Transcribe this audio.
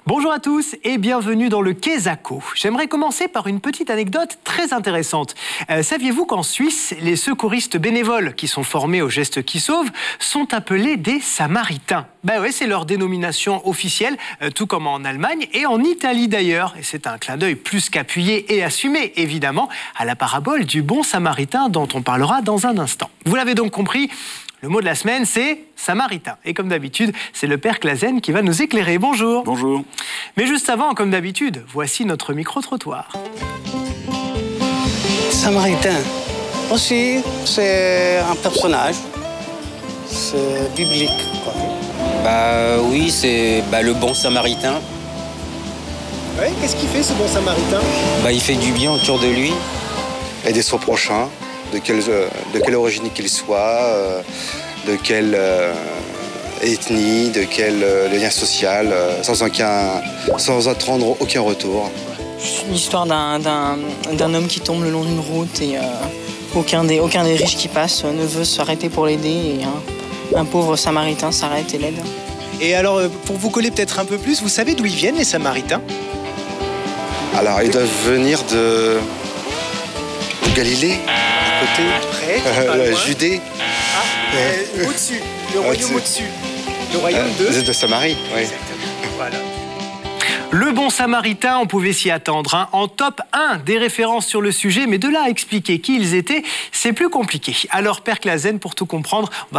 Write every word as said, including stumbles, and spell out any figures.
Bonjour à tous et bienvenue dans le Quesaco. J'aimerais commencer par une petite anecdote très intéressante. Euh, saviez-vous qu'en Suisse, les secouristes bénévoles qui sont formés aux gestes qui sauvent sont appelés des samaritains? Ben ouais, c'est leur dénomination officielle, euh, tout comme en Allemagne et en Italie d'ailleurs. Et c'est un clin d'œil plus qu'appuyé et assumé, évidemment, à la parabole du bon samaritain dont on parlera dans un instant. Vous l'avez donc compris, le mot de la semaine, c'est samaritain. Et comme d'habitude, c'est le père Clazen qui va nous éclairer. Bonjour. Bonjour. Mais juste avant, comme d'habitude, voici notre micro-trottoir. Samaritain, aussi, c'est un personnage. C'est biblique, quoi. Bah oui, c'est bah, le bon samaritain. Ouais, qu'est-ce qu'il fait ce bon samaritain? Bah, il fait du bien autour de lui. Aider son prochain, de quelle, de quelle origine qu'il soit, euh, de quelle euh, ethnie, de quel euh, lien social, euh, sans, aucun, sans attendre aucun retour. C'est une histoire d'un, d'un, d'un homme qui tombe le long d'une route et euh, aucun, des, aucun des riches qui passent ne veut s'arrêter pour l'aider et un, un pauvre samaritain s'arrête et l'aide. Et alors, pour vous coller peut-être un peu plus, vous savez d'où ils viennent les samaritains? Alors, ils doivent venir de, de Galilée, à côté, Près, euh, Judée, ah, euh, au-dessus, le royaume au-dessus. Le royaume euh, de... de Samarie. Oui. Exactement, voilà. Le bon samaritain, on pouvait s'y attendre, hein, en top un des références sur le sujet, mais de là à expliquer qui ils étaient, c'est plus compliqué. Alors, père Clazen, pour tout comprendre, on va